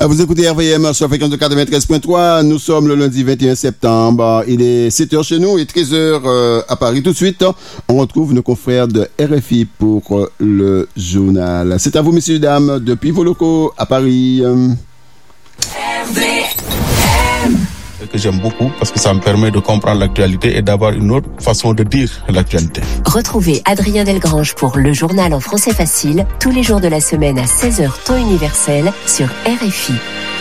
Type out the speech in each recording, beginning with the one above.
Vous écoutez RVM sur fréquence de 93.3. Nous sommes le lundi 21 septembre. Il est 7h chez nous et 13h à Paris. Tout de suite, on retrouve nos confrères de RFI pour le journal. C'est à vous, messieurs et dames, depuis vos locaux à Paris. Que j'aime beaucoup parce que ça me permet de comprendre l'actualité et d'avoir une autre façon de dire l'actualité. Retrouvez Adrien Delgrange pour le journal en français facile tous les jours de la semaine à 16h temps universel sur RFI.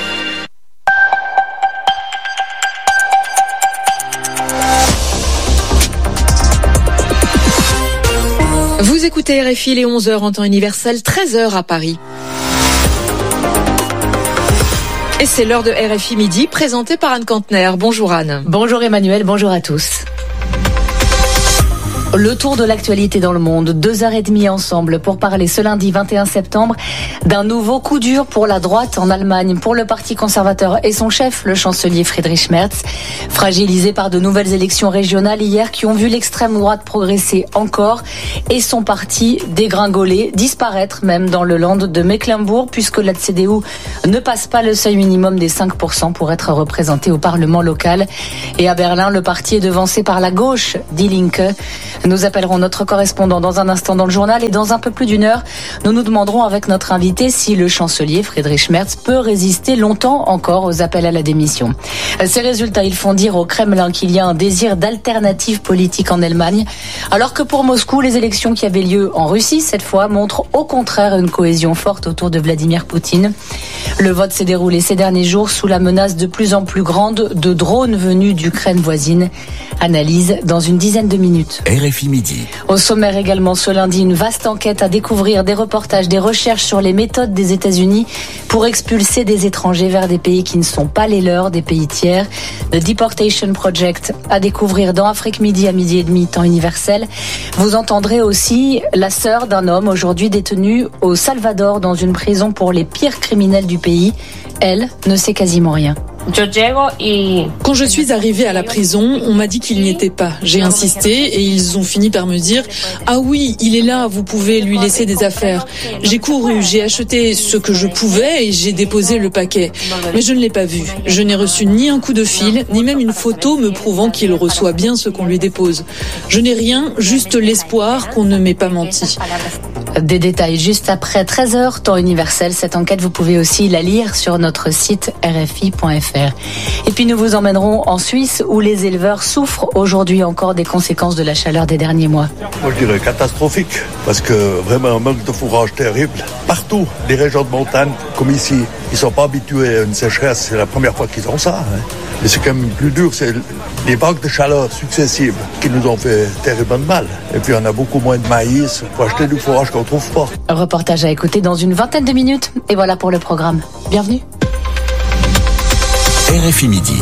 Vous écoutez RFI les 11h en temps universel, 13h à Paris. Et c'est l'heure de RFI Midi, présentée par Anne Kantner. Bonjour Anne. Bonjour Emmanuel, bonjour à tous. Le tour de l'actualité dans le monde, 2h30 ensemble pour parler ce lundi 21 septembre d'un nouveau coup dur pour la droite en Allemagne, pour le parti conservateur et son chef, le chancelier Friedrich Merz, fragilisé par de nouvelles élections régionales hier qui ont vu l'extrême droite progresser encore et son parti dégringoler, disparaître même dans le land de Mecklembourg puisque la CDU ne passe pas le seuil minimum des 5% pour être représenté au Parlement local. Et à Berlin, le parti est devancé par la gauche, Die Linke. Nous appellerons notre correspondant dans un instant dans le journal et dans un peu plus d'une heure, nous nous demanderons avec notre invité si le chancelier Friedrich Merz peut résister longtemps encore aux appels à la démission. Ces résultats, ils font dire au Kremlin qu'il y a un désir d'alternative politique en Allemagne, alors que pour Moscou, les élections qui avaient lieu en Russie cette fois montrent au contraire une cohésion forte autour de Vladimir Poutine. Le vote s'est déroulé ces derniers jours sous la menace de plus en plus grande de drones venus d'Ukraine voisine. Analyse dans une dizaine de minutes. RFI Midi. Au sommaire également ce lundi, une vaste enquête à découvrir, des reportages, des recherches sur les méthodes des États-Unis pour expulser des étrangers vers des pays qui ne sont pas les leurs, des pays tiers. The Deportation Project à découvrir dans Afrique Midi à 12h30 temps universel. Vous entendrez aussi la sœur d'un homme aujourd'hui détenu au Salvador dans une prison pour les pires criminels du pays. Elle ne sait quasiment rien. Quand je suis arrivée à la prison, on m'a dit qu'il n'y était pas. J'ai insisté et ils ont fini par me dire « Ah oui, il est là, vous pouvez lui laisser des affaires ». J'ai couru, j'ai acheté ce que je pouvais et j'ai déposé le paquet. Mais je ne l'ai pas vu. Je n'ai reçu ni un coup de fil, ni même une photo me prouvant qu'il reçoit bien ce qu'on lui dépose. Je n'ai rien, juste l'espoir qu'on ne m'ait pas menti. Des détails juste après 13h, temps universel. Cette enquête, vous pouvez aussi la lire sur notre site rfi.fr. Et puis nous vous emmènerons en Suisse où les éleveurs souffrent aujourd'hui encore des conséquences de la chaleur des derniers mois. Moi je dirais catastrophique parce que vraiment un manque de fourrage terrible. Partout, les régions de montagne comme ici, ils ne sont pas habitués à une sécheresse, c'est la première fois qu'ils ont ça. Mais c'est quand même plus dur, c'est les vagues de chaleur successives qui nous ont fait terriblement mal. Et puis on a beaucoup moins de maïs, il faut acheter du fourrage qu'on ne trouve pas. Un reportage à écouter dans une vingtaine de minutes. Et voilà pour le programme. Bienvenue. RFI Midi.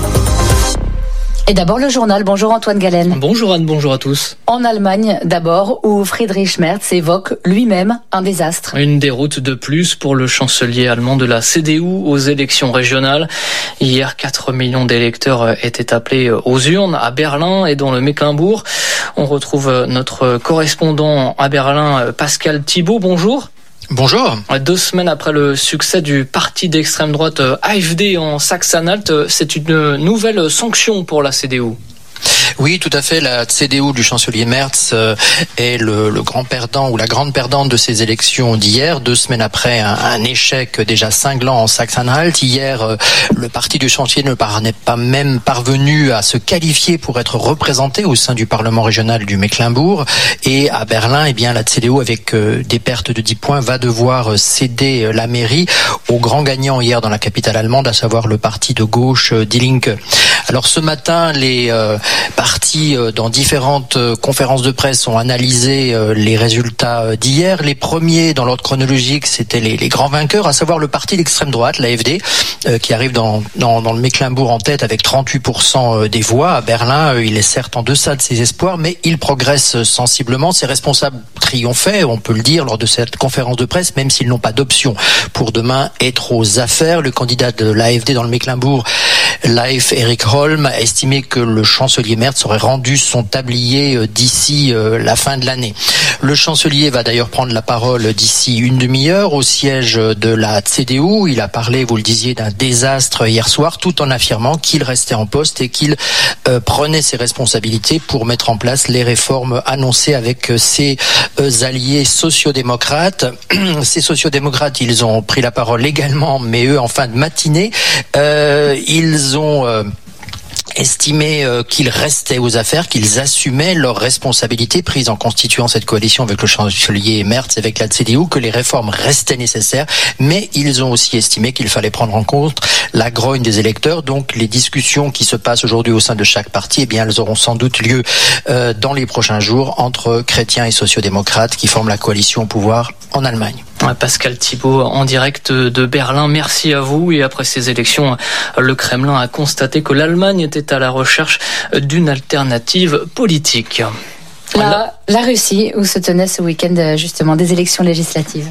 Et d'abord le journal. Bonjour Antoine Galen. Bonjour Anne, bonjour à tous. En Allemagne d'abord, où Friedrich Merz évoque lui-même un désastre. Une déroute de plus pour le chancelier allemand de la CDU aux élections régionales. Hier, 4 millions d'électeurs étaient appelés aux urnes à Berlin et dans le Mecklembourg. On retrouve notre correspondant à Berlin, Pascal Thibault. Bonjour. Bonjour. 2 semaines après le succès du parti d'extrême droite AfD en Saxe-Anhalt, c'est une nouvelle sanction pour la CDU. Oui, tout à fait. La CDU du chancelier Merz est le grand perdant ou la grande perdante de ces élections d'hier, 2 semaines après un échec déjà cinglant en Saxe-Anhalt. Hier, le parti du chancelier ne n'est pas même parvenu à se qualifier pour être représenté au sein du Parlement régional du Mecklembourg. Et à Berlin, eh bien, la CDU, avec des pertes de 10 points, va devoir céder la mairie au grand gagnant hier dans la capitale allemande, à savoir le parti de gauche Die Linke. Alors ce matin, les partis dans différentes conférences de presse ont analysé les résultats d'hier. Les premiers dans l'ordre chronologique, c'était les grands vainqueurs, à savoir le parti d'extrême droite, l'AfD, qui arrive dans le Mecklembourg en tête avec 38% des voix. À Berlin, il est certes en deçà de ses espoirs, mais il progresse sensiblement. Ses responsables triomphaient, on peut le dire, lors de cette conférence de presse, même s'ils n'ont pas d'option pour demain être aux affaires. Le candidat de l'AfD dans le Mecklembourg Leif Erik Holm a estimé que le chancelier Merz aurait rendu son tablier d'ici la fin de l'année. Le chancelier va d'ailleurs prendre la parole d'ici une demi-heure au siège de la CDU. Il a parlé, vous le disiez, d'un désastre hier soir, tout en affirmant qu'il restait en poste et qu'il prenait ses responsabilités pour mettre en place les réformes annoncées avec ses alliés sociodémocrates. Ces sociodémocrates, ils ont pris la parole également, mais eux en fin de matinée. Ils ont estimé qu'ils restaient aux affaires, qu'ils assumaient leurs responsabilités prises en constituant cette coalition avec le chancelier Merz, avec la CDU, que les réformes restaient nécessaires, mais ils ont aussi estimé qu'il fallait prendre en compte la grogne des électeurs. Donc les discussions qui se passent aujourd'hui au sein de chaque parti, eh bien elles auront sans doute lieu dans les prochains jours entre chrétiens et sociodémocrates qui forment la coalition au pouvoir en Allemagne. Pascal Thibault en direct de Berlin, merci à vous. Et après ces élections, le Kremlin a constaté que l'Allemagne était à la recherche d'une alternative politique. La Russie, où se tenaient ce week-end justement des élections législatives.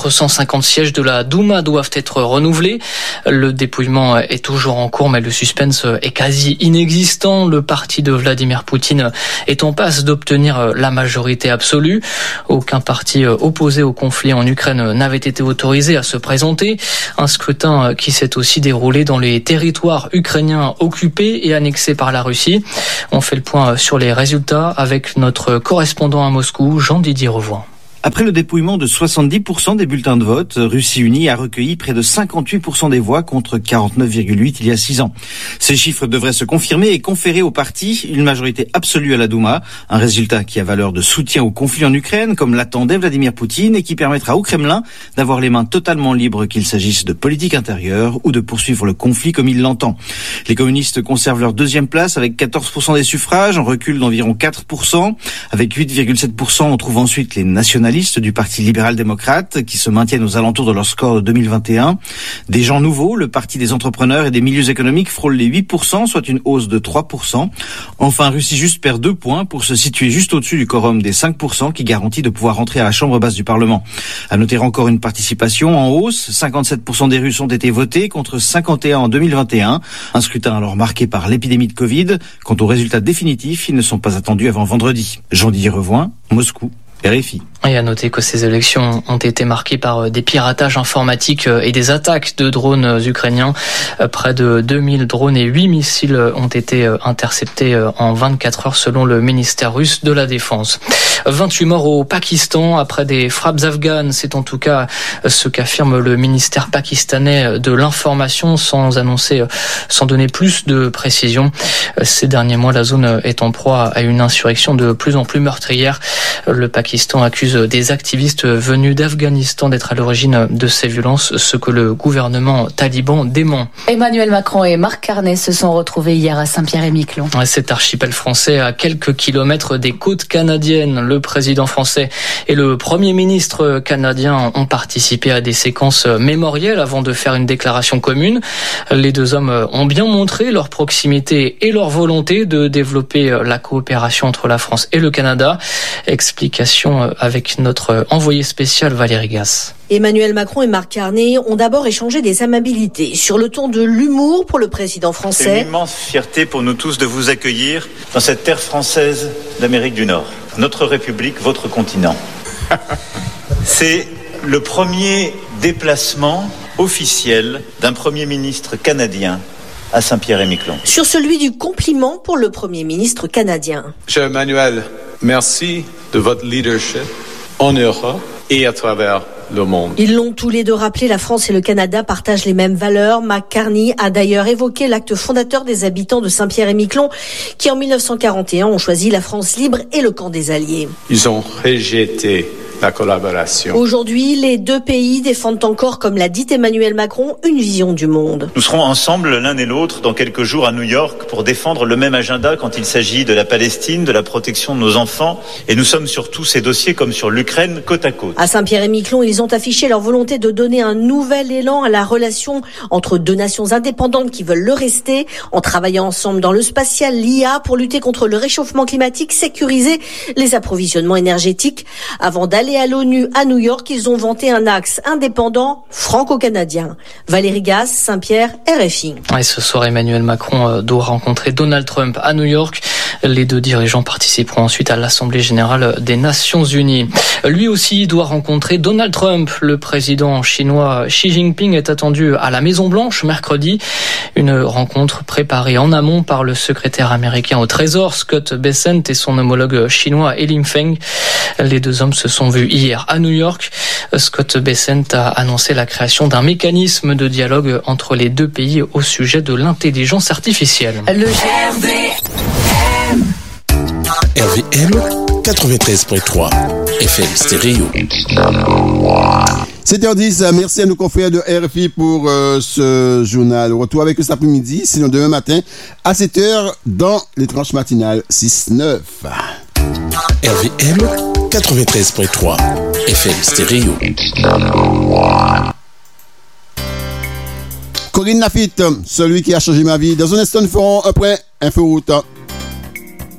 450 sièges de la Douma doivent être renouvelés. Le dépouillement est toujours en cours, mais le suspense est quasi inexistant. Le parti de Vladimir Poutine est en passe d'obtenir la majorité absolue. Aucun parti opposé au conflit en Ukraine n'avait été autorisé à se présenter. Un scrutin qui s'est aussi déroulé dans les territoires ukrainiens occupés et annexés par la Russie. On fait le point sur les résultats avec notre correspondant à Moscou, Jean-Didier Revoix. Après le dépouillement de 70% des bulletins de vote, Russie Unie a recueilli près de 58% des voix contre 49,8% il y a 6 ans. Ces chiffres devraient se confirmer et conférer au parti une majorité absolue à la Douma, un résultat qui a valeur de soutien au conflit en Ukraine, comme l'attendait Vladimir Poutine, et qui permettra au Kremlin d'avoir les mains totalement libres, qu'il s'agisse de politique intérieure ou de poursuivre le conflit comme il l'entend. Les communistes conservent leur deuxième place avec 14% des suffrages, en recul d'environ 4%. Avec 8,7%, on trouve ensuite les nationalistes du Parti libéral-démocrate qui se maintiennent aux alentours de leur score de 2021. Des gens nouveaux, le Parti des entrepreneurs et des milieux économiques frôle les 8%, soit une hausse de 3%. Enfin, Russie Juste perd 2 points pour se situer juste au-dessus du quorum des 5% qui garantit de pouvoir entrer à la chambre basse du Parlement. À noter encore une participation en hausse. 57% des Russes ont été votés contre 51% en 2021. Un scrutin alors marqué par l'épidémie de Covid. Quant aux résultats définitifs, ils ne sont pas attendus avant vendredi. Jean-Didier Revoin, Moscou, RFI. Et à noter que ces élections ont été marquées par des piratages informatiques et des attaques de drones ukrainiens. Près de 2000 drones et 8 missiles ont été interceptés en 24 heures selon le ministère russe de la Défense. 28 morts au Pakistan après des frappes afghanes. C'est en tout cas ce qu'affirme le ministère pakistanais de l'information sans donner plus de précision. Ces derniers mois, la zone est en proie à une insurrection de plus en plus meurtrière. Le Pakistan accuse des activistes venus d'Afghanistan d'être à l'origine de ces violences, ce que le gouvernement taliban dément. Emmanuel Macron et Marc Carnet se sont retrouvés hier à Saint-Pierre-et-Miquelon. Cet archipel français à quelques kilomètres des côtes canadiennes. Le président français et le Premier ministre canadien ont participé à des séquences mémorielles avant de faire une déclaration commune. Les deux hommes ont bien montré leur proximité et leur volonté de développer la coopération entre la France et le Canada. Explication avec notre envoyé spécial Valérie Gasse. Emmanuel Macron et Marc Carnet ont d'abord échangé des amabilités sur le ton de l'humour pour le président français. C'est une immense fierté pour nous tous de vous accueillir dans cette terre française d'Amérique du Nord. Notre République, votre continent. C'est le premier déplacement officiel d'un Premier ministre canadien à Saint-Pierre-et-Miquelon. Sur celui du compliment pour le Premier ministre canadien. Cher Emmanuel, merci de votre leadership en Europe et à travers le monde. Ils l'ont tous les deux rappelé, la France et le Canada partagent les mêmes valeurs. Marc Carney a d'ailleurs évoqué l'acte fondateur des habitants de Saint-Pierre-et-Miquelon qui en 1941 ont choisi la France libre et le camp des Alliés. Ils ont rejeté la collaboration. Aujourd'hui, les deux pays défendent encore, comme l'a dit Emmanuel Macron, une vision du monde. Nous serons ensemble l'un et l'autre dans quelques jours à New York pour défendre le même agenda quand il s'agit de la Palestine, de la protection de nos enfants. Et nous sommes sur tous ces dossiers comme sur l'Ukraine, côte à côte. À Saint-Pierre-et-Miquelon, ils ont affiché leur volonté de donner un nouvel élan à la relation entre deux nations indépendantes qui veulent le rester, en travaillant ensemble dans le spatial, l'IA, pour lutter contre le réchauffement climatique, sécuriser les approvisionnements énergétiques. Avant d'aller Allés à l'ONU à New York, ils ont vanté un axe indépendant franco-canadien. Valérie Gasse, Saint-Pierre, RFI. Et ce soir, Emmanuel Macron doit rencontrer Donald Trump à New York. Les deux dirigeants participeront ensuite à l'Assemblée générale des Nations Unies. Lui aussi doit rencontrer Donald Trump. Le président chinois Xi Jinping est attendu à la Maison-Blanche mercredi. Une rencontre préparée en amont par le secrétaire américain au Trésor, Scott Bessent, et son homologue chinois, Li Feng. Les deux hommes se sont vus hier à New York. Scott Bessent a annoncé la création d'un mécanisme de dialogue entre les deux pays au sujet de l'intelligence artificielle. Le RVM 93.3 FM stéréo. 7h10, merci à nos confrères de RFI pour ce journal. Retour avec eux cet après-midi, sinon demain matin à 7h dans les tranches matinales 6-9. RVM 93.3 FM stéréo. Corinne Lafitte, celui qui a changé ma vie. Dans un instant, nous ferons un point info route.